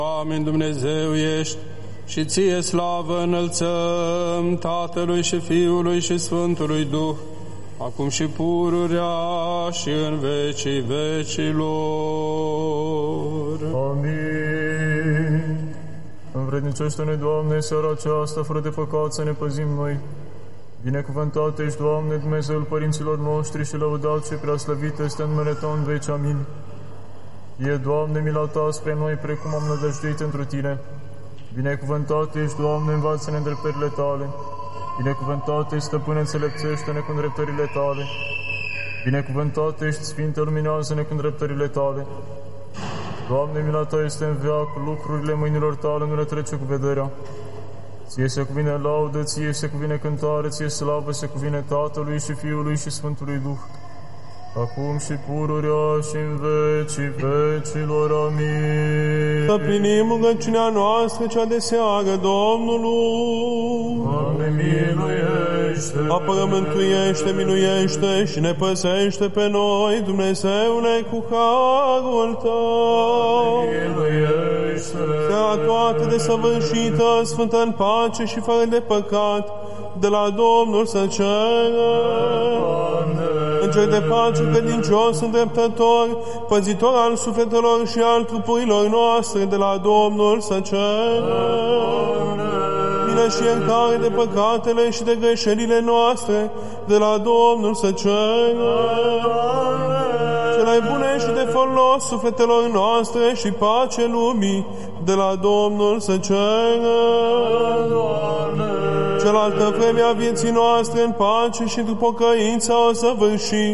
Amin, Dumnezeu ești și ție slavă înălțăm Tatălui și Fiului și Sfântului Duh, acum și pururea și în vecii vecilor. Amin. Învrednicește-ne, Doamne, seara aceasta, fără de păcat să ne păzim noi. Binecuvântat ești, Doamne, Dumnezeul părinților noștri și lăudat și preaslăvit este numele Tău în veci. Amin. E, Doamne, mila Ta spre noi, precum am nădăjduit întru Tine. Binecuvântat ești, Doamne, învață-ne îndreptările Tale. Binecuvântat ești, Stăpâne, înțelepțește-ne cu îndreptările Tale. Binecuvântat ești, Sfinte, luminează-ne cu îndreptările Tale. Doamne, mila Ta este în veac, lucrurile mâinilor Tale nu le trece cu vederea. Ție se cuvine laudă, Ție se cuvine cântare, Ție slavă se cuvine Tatălui și Fiului și Sfântului Duh, acum și pururea și în vecii vecilor. Amin. Să plinim rugăciunea noastră cea de seară Domnului. Doamne, miluiește! Apără, mântuiește, minuiește și ne păzește pe noi, Dumnezeule, cu harul Tău. Doamne, miluiește! Seara toată desăvârșită, sfântă în pace și fără de păcat, de la Domnul să ceră. Înger de pace, credincios, îndreptător, păzitor al sufletelor și al trupurilor noastre, de la Domnul să ceră. Milă și iertare de păcatele și de greșelile noastre, de la Domnul să ceră. Cele bune și de folos sufletelor noastre și pace lumii, de la Domnul să ceră. Cealaltă vreme a vieții noastre în pace și într-o pocăință o săvârși,